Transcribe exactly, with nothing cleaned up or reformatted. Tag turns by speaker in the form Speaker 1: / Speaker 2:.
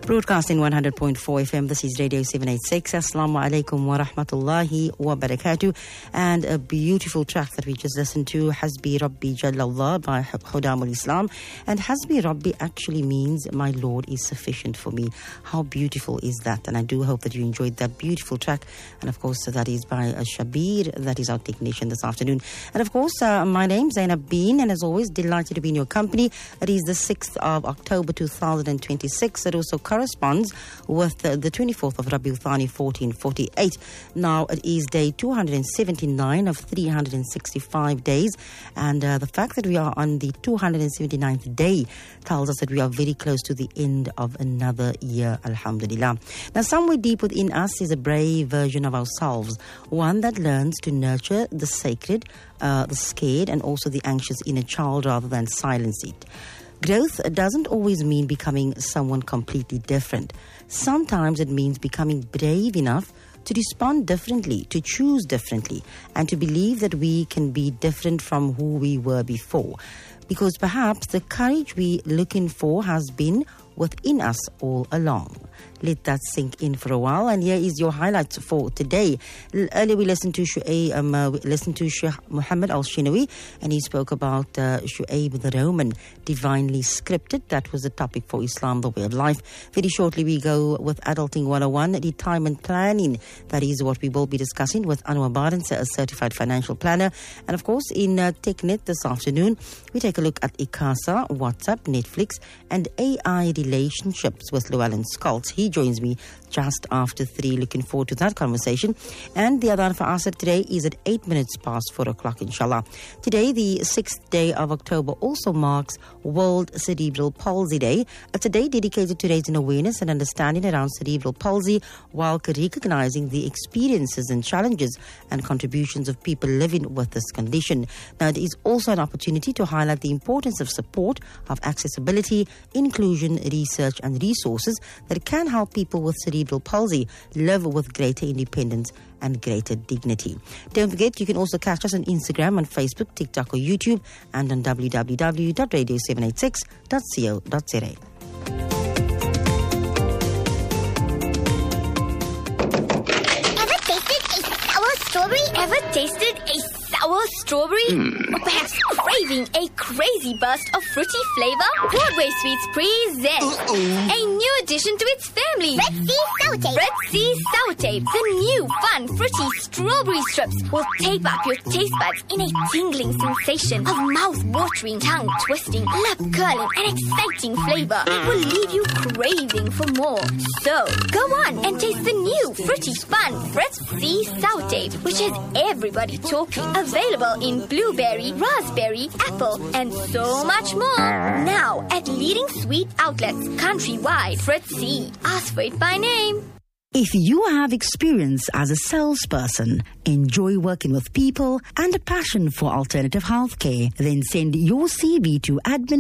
Speaker 1: Broadcasting one hundred point four F M, this is Radio seven eighty-six. Assalamu alaikum wa rahmatullahi wa barakatuh. And a beautiful track that we just listened to, Hasbi Rabbi Jallallah by Hudamul Islam. And Hasbi Rabbi actually means my Lord is sufficient for me. How beautiful is that? And I do hope that you enjoyed that beautiful track. And of course, that is by uh, Shabir. That is our technician this afternoon. And of course, uh, my name's Zainab Bean. And as always, delighted to be in your company. It is the sixth of October two thousand twenty-six. It also corresponds with uh, the twenty-fourth of Rabiul Thani fourteen forty-eight. Now it is day two hundred seventy-nine of three hundred sixty-five days, and uh, the fact that we are on the two hundred seventy-ninth day tells us that we are very close to the end of another year, alhamdulillah. Now somewhere deep within us is a brave version of ourselves, one that learns to nurture the sacred, uh, the scared and also the anxious inner child rather than silence it. Growth doesn't always mean becoming someone completely different. Sometimes it means becoming brave enough to respond differently, to choose differently, and to believe that we can be different from who we were before. Because perhaps the courage we're looking for has been within us all along. Let that sink in for a while. And here is your highlights for today. L- earlier we listened to Shu'aib, um, uh, we listened to Sheikh Muhammad Al-Shinawi, and he spoke about uh, Shu'aib the Roman, divinely scripted. That was the topic for Islam, the way of life. Very shortly we go with Adulting one oh one, retirement planning. That is what we will be discussing with Anwar Barense, a certified financial planner. And of course in uh, TechNet this afternoon, we take a look at ICASA, WhatsApp, Netflix, and A I relationships with Llewellyn Scholz. He joins me just after three. Looking forward to that conversation. And the adhan for Asr today is at eight minutes past four o'clock, inshallah. Today, the sixth day of October, also marks World Cerebral Palsy Day. It's a day dedicated to raising awareness and understanding around cerebral palsy, while recognizing the experiences and challenges and contributions of people living with this condition. Now, it is also an opportunity to highlight the importance of support, of accessibility, inclusion, research and resources that can help people with cerebral palsy live with greater independence and greater dignity. Don't forget, you can also catch us on Instagram, on Facebook, TikTok or YouTube, and on w w w dot radio seven eighty-six dot co dot z a.
Speaker 2: Ever tasted a sour strawberry? Ever tasted a sour strawberry? Mm. Or perhaps craving a crazy burst of fruity flavor? Broadway Sweets presents Uh-oh. a new addition to its family. Red Sea Sour Tape. Red Sea Sour Tape. The new fun fruity strawberry strips will tape up your taste buds in a tingling sensation of mouth-watering, tongue-twisting, lip-curling and exciting flavor. It will leave you craving for more. So, go on and taste the new fruity fun Red Sea Sour Tape, which has everybody talking. Available in blueberry, raspberry, apple, and so much more. Now at leading sweet outlets countrywide. Fritz C. Ask for it by name.
Speaker 1: If you have experience as a salesperson, enjoy working with people, and a passion for alternative healthcare, then send your C V to admin